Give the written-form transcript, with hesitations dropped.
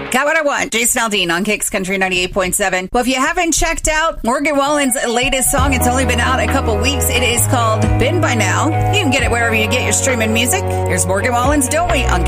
Got what I want. Jason Aldean on Kicks Country 98.7. Well, if you haven't checked out Morgan Wallen's latest song, it's only been out a couple weeks. It is called Been By Now. You can get it wherever you get your streaming music. Here's Morgan Wallen's Don't We on